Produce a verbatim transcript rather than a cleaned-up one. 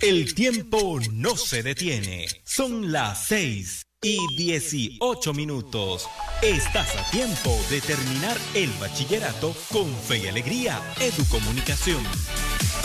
El tiempo no se detiene. Son las seis y dieciocho minutos. Estás a tiempo de terminar el bachillerato con fe y alegría. Educomunicación.